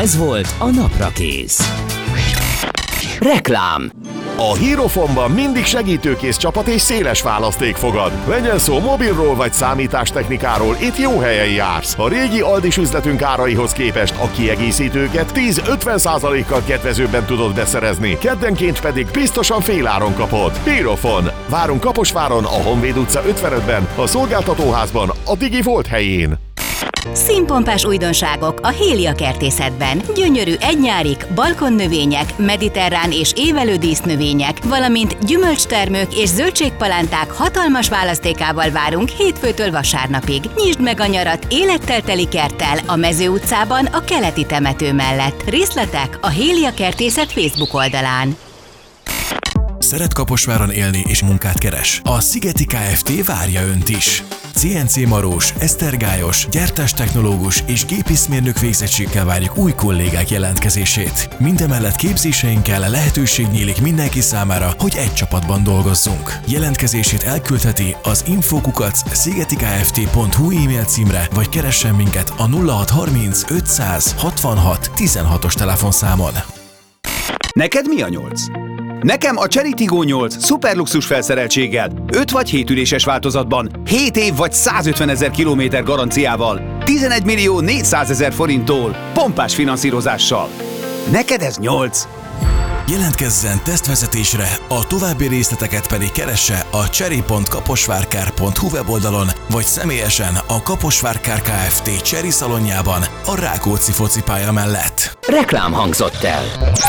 Ez volt a Naprakész. Reklám. A Hierophonban mindig segítőkész csapat és széles választék fogad. Legyen szó mobilról vagy számítástechnikáról, itt jó helyen jársz. A régi Aldis üzletünk áraihoz képest a kiegészítőket 10-50%-kal kedvezőbben tudod beszerezni, keddenként pedig biztosan féláron kapod. Hierophon. Várunk Kaposváron, a Honvéd utca 55-ben, a szolgáltatóházban, a Digi Volt helyén. Színpompás újdonságok a Hélia kertészetben. Gyönyörű egynyárik, balkonnövények, mediterrán és évelő dísznövények, valamint gyümölcstermők és zöldségpalánták hatalmas választékával várunk hétfőtől vasárnapig. Nyisd meg a nyarat élettel teli kerttel a Mező utcában a keleti temető mellett. Részletek a Hélia kertészet Facebook oldalán. Szeret Kaposváron élni és munkát keres? A Szigeti Kft. Várja Önt is! CNC marós, esztergályos, gyártástechnológus és gépészmérnök végzettséggel várjuk új kollégák jelentkezését. Mindemellett képzéseinkkel lehetőség nyílik mindenki számára, hogy egy csapatban dolgozzunk. Jelentkezését elküldheti az info@szigetikft.hu e-mail címre, vagy keressen minket a 0630 500 66 16-os telefonszámon. Neked mi a 8? Nekem a Chery Tiggo 8 szuperluxus felszereltséggel, 5 vagy 7 üléses változatban, 7 év vagy 150 000 kilométer garanciával, 11 millió 400 000 forinttól, pompás finanszírozással. Neked ez 8? Jelentkezzen tesztvezetésre, a további részleteket pedig keresse a chery.kaposvárkár.hu weboldalon, vagy személyesen a Kaposvárkár Kft. Chery szalonjában a Rákóczi focipálya mellett. Reklám hangzott el.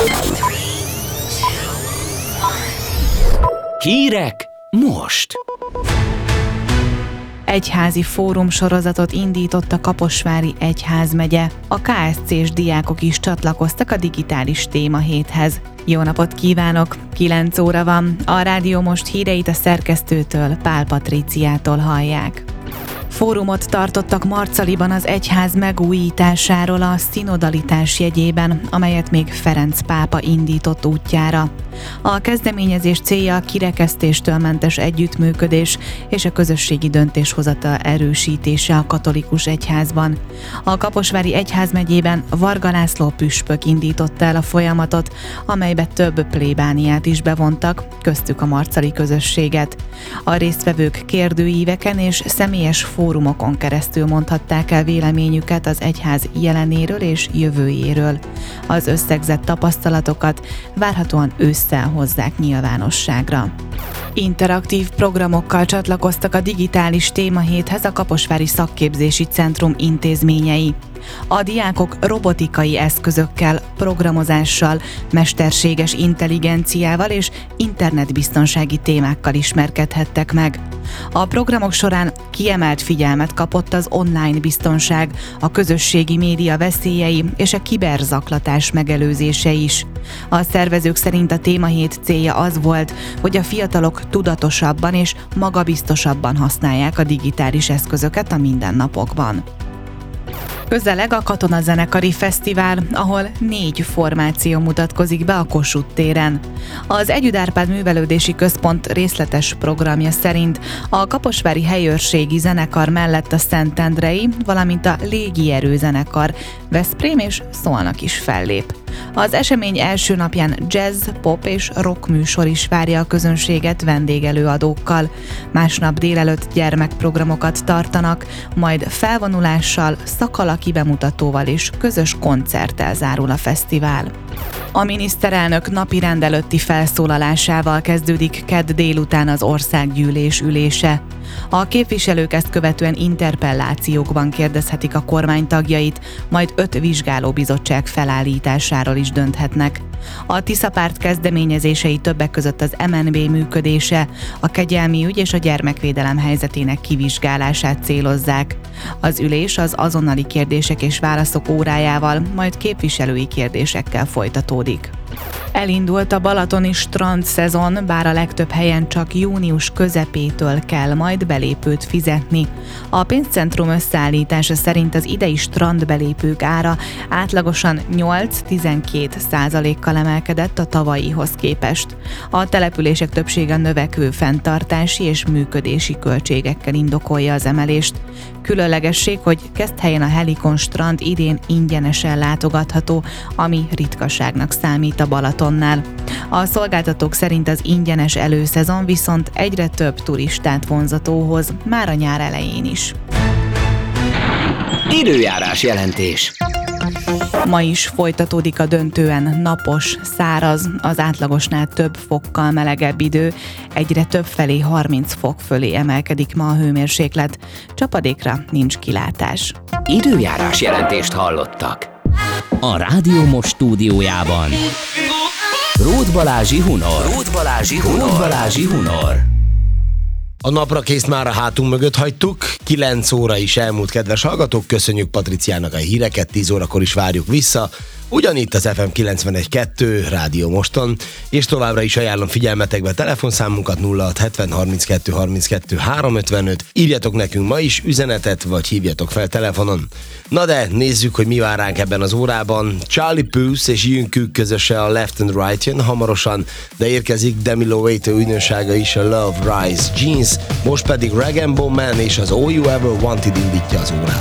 Hírek most. Egyházi fórum sorozatot indított a Kaposvári Egyházmegye. A KSC-s diákok is csatlakoztak a digitális témahéthez. Jó napot kívánok! 9 óra van. A Rádió Most híreit a szerkesztőtől, Pál Patríciától hallják. Fórumot tartottak Marcaliban az egyház megújításáról a szinodalitás jegyében, amelyet még Ferenc pápa indított útjára. A kezdeményezés célja a kirekesztéstől mentes együttműködés és a közösségi döntéshozatal erősítése a katolikus egyházban. A Kaposvári Egyházmegyében Varga László püspök indította el a folyamatot, amelybe több plébániát is bevontak, köztük a marcali közösséget. A résztvevők kérdőíveken és személyes fórumokon keresztül mondhatták el véleményüket az egyház jelenéről és jövőjéről. Az összegzett tapasztalatokat várhatóan ősszel hozzák nyilvánosságra. Interaktív programokkal csatlakoztak a digitális témahéthez a Kaposvári Szakképzési Centrum intézményei. A diákok robotikai eszközökkel, programozással, mesterséges intelligenciával és internetbiztonsági témákkal ismerkedhettek meg. A programok során kiemelt figyelmet kapott az online biztonság, a közösségi média veszélyei és a kiberzaklatás megelőzése is. A szervezők szerint a témahét célja az volt, hogy a fiatalok tudatosabban és magabiztosabban használják a digitális eszközöket a mindennapokban. Közeleg a Katonazenekari Fesztivál, ahol 4 formáció mutatkozik be a Kossuth téren. Az Együd Árpád Művelődési Központ részletes programja szerint a kaposvári helyőrségi zenekar mellett a Szentendrei, valamint a Légierő zenekar, Veszprém és Szolnok is fellép. Az esemény első napján jazz, pop és rock műsor is várja a közönséget vendégelőadókkal. Másnap délelőtt gyermekprogramokat tartanak, majd felvonulással, szakalaki bemutatóval és közös koncerttel zárul a fesztivál. A miniszterelnök napirend előtti felszólalásával kezdődik kedd délután az országgyűlés ülése. A képviselők ezt követően interpellációkban kérdezhetik a kormány tagjait, majd 5 vizsgálóbizottság felállításáról is dönthetnek. A Tisza párt kezdeményezései többek között az MNB működése, a kegyelmi ügy és a gyermekvédelem helyzetének kivizsgálását célozzák. Az ülés az azonnali kérdések és válaszok órájával, majd képviselői kérdésekkel folytatódik. Elindult a balatoni strand szezon, bár a legtöbb helyen csak június közepétől kell majd belépőt fizetni. A pénzcentrum összeállítása szerint az idei strandbelépők ára átlagosan 8-12%-kal emelkedett a tavalyihoz képest. A települések többsége növekvő fenntartási és működési költségekkel indokolja az emelést. Különlegesség, hogy Keszthelyen a Helikon strand idén ingyenesen látogatható, ami ritkaságnak számít a Balatonnál. A szolgáltatók szerint az ingyenes előszezon viszont egyre több turistát vonzatóhoz, már a nyár elején is. Időjárás jelentés. Ma is folytatódik a döntően napos, száraz, az átlagosnál több fokkal melegebb idő, egyre több felé 30 fok fölé emelkedik ma a hőmérséklet, csapadékra nincs kilátás. Időjárás jelentést hallottak. A Rádió Most stúdiójában Róth Balázsi Hunor. A naprakész már a hátunk mögött hagytuk, 9 óra is elmúlt, kedves hallgatók, köszönjük Patriciának a híreket, 10 órakor is várjuk vissza, ugyanitt az FM 91.2 Rádió Moston, és továbbra is ajánlom figyelmetekbe telefonszámunkat 0670 32 32 355, írjatok nekünk ma is üzenetet, vagy hívjatok fel telefonon. Na de nézzük, hogy mi vár ránk ebben az órában. Charlie Puth és Ian Cook közöse a Left and Right jön hamarosan, de érkezik Demi Lovato újdonsága is, a Love Rise Jeans, most pedig Rag & Bone Man és az All You Ever Wanted indítja az órát.